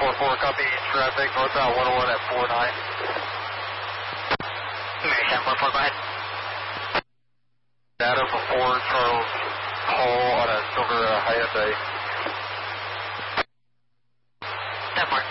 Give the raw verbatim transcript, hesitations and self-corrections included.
four four, copy traffic, northbound one oh one at four nine. Mary seven four four, go ahead. Data for four Charles Hall on a silver uh, Hyundai. ten four.